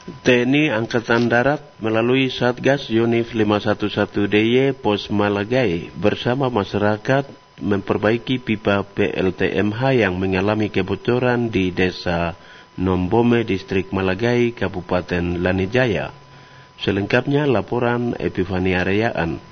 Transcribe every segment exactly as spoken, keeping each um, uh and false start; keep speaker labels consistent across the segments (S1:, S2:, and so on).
S1: T N I Angkatan Darat melalui Satgas Yonif lima satu satu D Y Pos Malagai bersama masyarakat memperbaiki pipa P L T M H yang mengalami kebocoran di Desa Nombome, Distrik Malagai, Kabupaten Lanijaya. Selengkapnya laporan Epifania Rayaan.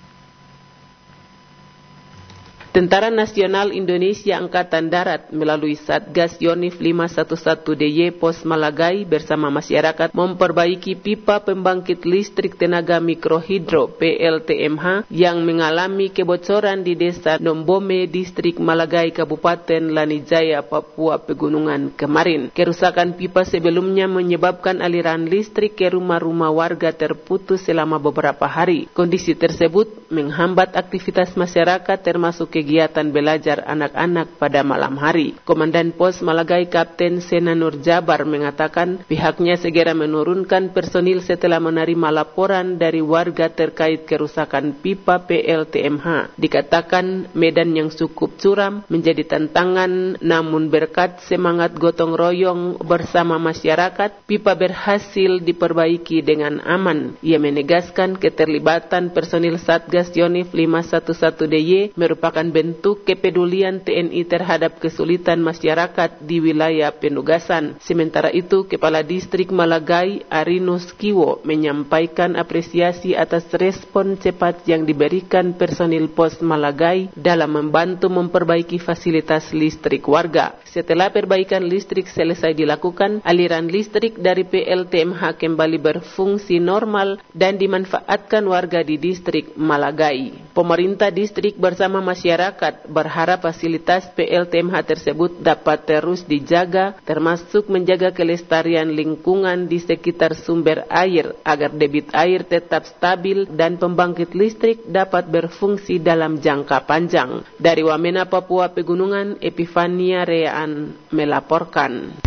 S2: Tentara Nasional Indonesia Angkatan Darat melalui Satgas Yonif lima satu satu D Y Pos Malagai bersama masyarakat memperbaiki pipa pembangkit listrik tenaga mikrohidro P L T M H yang mengalami kebocoran di Desa Nombome, Distrik Malagai, Kabupaten Lanijaya, Papua Pegunungan kemarin. Kerusakan pipa sebelumnya menyebabkan aliran listrik ke rumah-rumah warga terputus selama beberapa hari. Kondisi tersebut menghambat aktivitas masyarakat termasuk kegiatan belajar anak-anak pada malam hari. Komandan Pos Malagai Kapten Sena Nur Jabar mengatakan pihaknya segera menurunkan personil setelah menerima laporan dari warga terkait kerusakan pipa P L T M H. Dikatakan medan yang cukup curam menjadi tantangan, namun berkat semangat gotong royong bersama masyarakat, pipa berhasil diperbaiki dengan aman. Ia menegaskan keterlibatan personil Satgas Yonif lima satu satu D Y merupakan bentuk kepedulian T N I terhadap kesulitan masyarakat di wilayah penugasan. Sementara itu, Kepala Distrik Malagai Arinus Kiwo menyampaikan apresiasi atas respon cepat yang diberikan personil Pos Malagai dalam membantu memperbaiki fasilitas listrik warga. Setelah perbaikan listrik selesai dilakukan, aliran listrik dari P L T M H kembali berfungsi normal dan dimanfaatkan warga di Distrik Malagai. Pemerintah distrik bersama masyarakat berharap fasilitas P L T M H tersebut dapat terus dijaga, termasuk menjaga kelestarian lingkungan di sekitar sumber air agar debit air tetap stabil dan pembangkit listrik dapat berfungsi dalam jangka panjang. Dari Wamena, Papua Pegunungan, Epifania Rayaan melaporkan.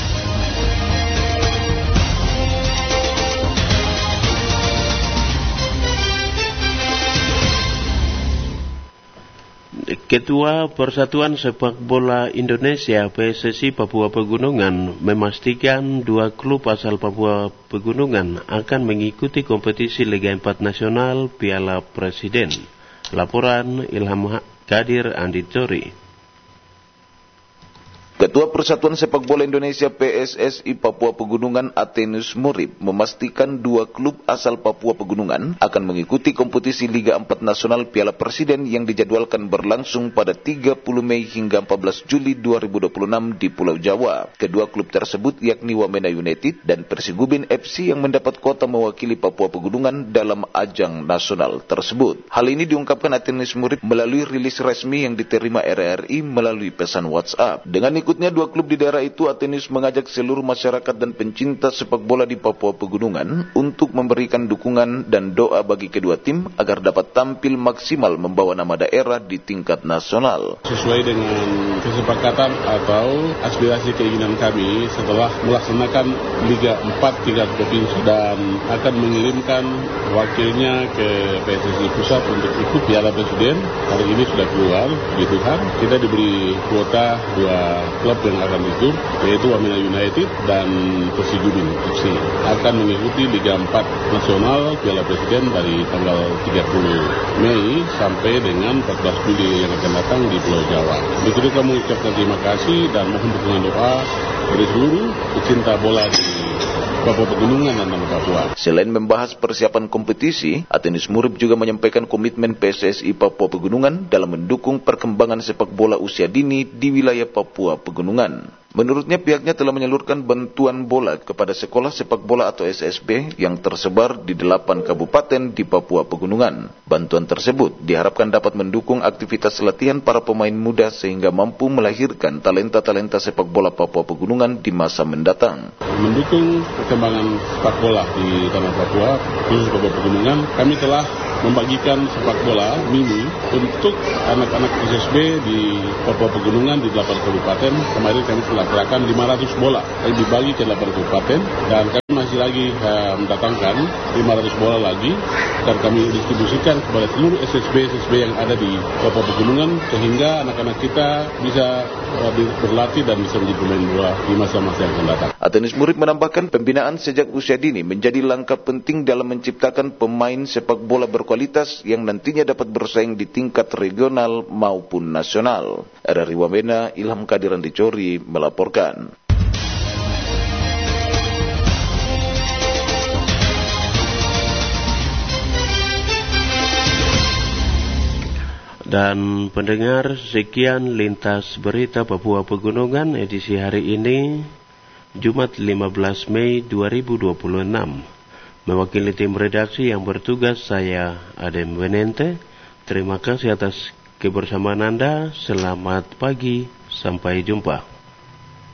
S1: Ketua Persatuan Sepak Bola Indonesia P S S I Papua Pegunungan memastikan dua klub asal Papua Pegunungan akan mengikuti kompetisi Liga empat Nasional Piala Presiden. Laporan Ilham Kadir Anditori.
S3: Ketua Persatuan Sepak Bola Indonesia P S S I Papua Pegunungan Atenus Murib memastikan dua klub asal Papua Pegunungan akan mengikuti kompetisi Liga empat Nasional Piala Presiden yang dijadwalkan berlangsung pada tiga puluh Mei hingga empat belas Juli dua ribu dua puluh enam di Pulau Jawa. Kedua klub tersebut yakni Wamena United dan Persigubin F C yang mendapat kuota mewakili Papua Pegunungan dalam ajang nasional tersebut. Hal ini diungkapkan Atenus Murib melalui rilis resmi yang diterima R R I melalui pesan WhatsApp. Dengan ikut Berikutnya dua klub di daerah itu, Atenus mengajak seluruh masyarakat dan pencinta sepak bola di Papua Pegunungan untuk memberikan dukungan dan doa bagi kedua tim agar dapat tampil maksimal membawa nama daerah di tingkat nasional.
S4: Sesuai dengan kesepakatan atau aspirasi keinginan kami setelah melaksanakan Liga empat tingkat provinsi dan akan mengirimkan wakilnya ke P S S I Pusat untuk ikut Piala Presiden. Hari ini sudah keluar, gitu kan. Kita diberi kuota dua klub yang akan ikut, yaitu Wamena United dan Persigubin F C akan mengikuti Liga empat Nasional Piala Presiden dari tanggal tiga puluh Mei sampai dengan empat belas Juli yang akan datang di Pulau Jawa. Begitu kami ucapkan terima kasih dan mohon dukungan doa dari seluruh pecinta bola di Papua Pegunungan dan nama Papua.
S3: Selain membahas persiapan kompetisi, Atenus Murib juga menyampaikan komitmen P S S I Papua Pegunungan dalam mendukung perkembangan sepak bola usia dini di wilayah Papua Pegunungan. Menurutnya pihaknya telah menyalurkan bantuan bola kepada sekolah sepak bola atau S S B yang tersebar di delapan kabupaten di Papua Pegunungan. Bantuan tersebut diharapkan dapat mendukung aktivitas latihan para pemain muda sehingga mampu melahirkan talenta-talenta sepak bola Papua Pegunungan di masa mendatang.
S4: Mendukung perkembangan sepak bola di tanah Papua, khusus Papua Pegunungan, kami telah membagikan sepak bola mini untuk anak-anak S S B di Papua Pegunungan di delapan kabupaten. Kemarin kami telah gerakan lima ratus bola yang dibagi ke delapan kabupaten dan kami masih masih lagi uh, mendatangkan lima ratus bola lagi, dan kami distribusikan kepada seluruh S S B S S B yang ada di Papua Pegunungan, sehingga anak-anak kita bisa uh, berlatih dan bisa menjadi pemain bola di masa-masa yang akan datang.
S3: Atenis Murib menambahkan pembinaan sejak usia dini menjadi langkah penting dalam menciptakan pemain sepak bola berkualitas yang nantinya dapat bersaing di tingkat regional maupun nasional. R R I Wamena, Ilham Kadiran Dicori melaporkan.
S1: Dan pendengar, sekian lintas berita Papua Pegunungan edisi hari ini, Jumat lima belas Mei dua ribu dua puluh enam. Mewakili tim redaksi yang bertugas, saya Adem Benente. Terima kasih atas kebersamaan Anda. Selamat pagi, sampai jumpa.